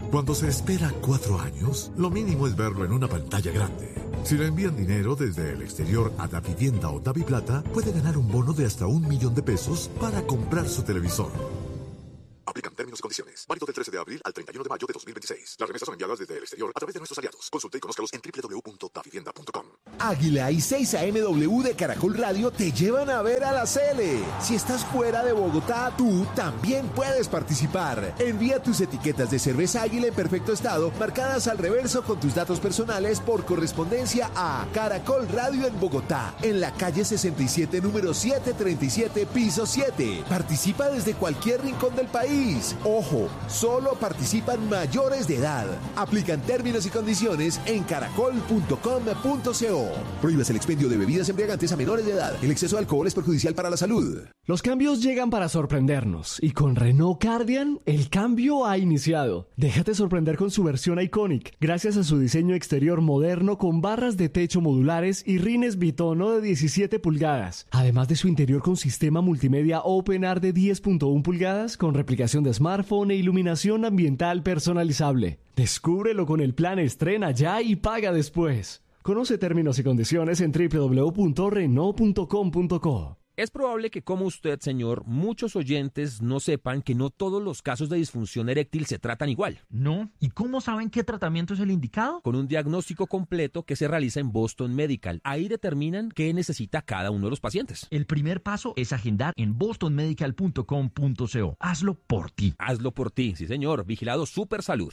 Cuando se espera 4 años, lo mínimo es verlo en una pantalla grande. Si le envían dinero desde el exterior a Davivienda o Daviplata, puede ganar un bono de hasta $1.000.000 para comprar su televisor. Aplican términos y condiciones. Válido del 13 de abril al 31 de mayo de 2026. Las remesas son enviadas desde el exterior a través de nuestros aliados. Consulte y conózcalos en www.davivienda.com. Águila y 6am de Caracol Radio te llevan a ver a la Sele. Si estás fuera de Bogotá, tú también puedes participar. Envía tus etiquetas de cerveza Águila en perfecto estado, marcadas al reverso con tus datos personales por correspondencia a Caracol Radio en Bogotá, en la calle 67, número 737, piso 7. Participa desde cualquier rincón del país. Ojo, solo participan mayores de edad. Aplican términos y condiciones en caracol.com.co. Prohíbas el expendio de bebidas embriagantes a menores de edad. El exceso de alcohol es perjudicial para la salud. Los cambios llegan para sorprendernos y con Renault Cardian el cambio ha iniciado. Déjate sorprender con su versión Iconic, gracias a su diseño exterior moderno con barras de techo modulares y rines bitono de 17 pulgadas, además de su interior con sistema multimedia OpenAir de 10.1 pulgadas con replicación de smartphone e iluminación ambiental personalizable. Descúbrelo con el plan Estrena Ya y Paga Después. Conoce términos y condiciones en www.renault.com.co. Es probable que, como usted, señor, muchos oyentes no sepan que no todos los casos de disfunción eréctil se tratan igual. ¿No? ¿Y cómo saben qué tratamiento es el indicado? Con un diagnóstico completo que se realiza en Boston Medical. Ahí determinan qué necesita cada uno de los pacientes. El primer paso es agendar en bostonmedical.com.co. Hazlo por ti. Hazlo por ti, sí señor. Vigilado Super Salud.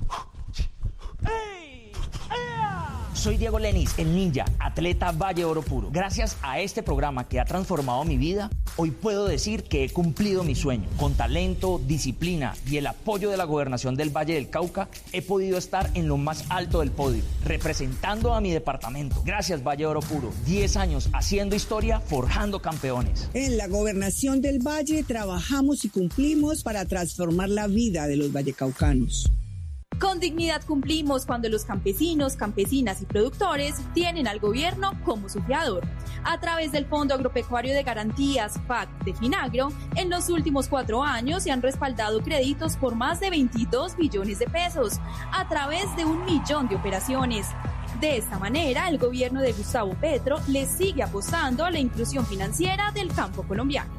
Soy Diego Lenis, el ninja, atleta Valle Oro Puro. Gracias a este programa que ha transformado mi vida, hoy puedo decir que he cumplido mi sueño. Con talento, disciplina y el apoyo de la Gobernación del Valle del Cauca, he podido estar en lo más alto del podio, representando a mi departamento. Gracias, Valle Oro Puro. 10 años haciendo historia, forjando campeones. En la Gobernación del Valle trabajamos y cumplimos para transformar la vida de los vallecaucanos. Con dignidad cumplimos cuando los campesinos, campesinas y productores tienen al gobierno como su fiador. A través del Fondo Agropecuario de Garantías, FAC, de Finagro, en los últimos 4 años se han respaldado créditos por más de 22 billones de pesos, a través de 1 millón de operaciones. De esta manera, el gobierno de Gustavo Petro le sigue apostando a la inclusión financiera del campo colombiano.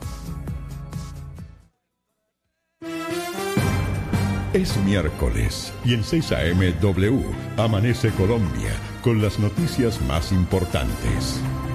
Es miércoles y en 6am W amanece Colombia con las noticias más importantes.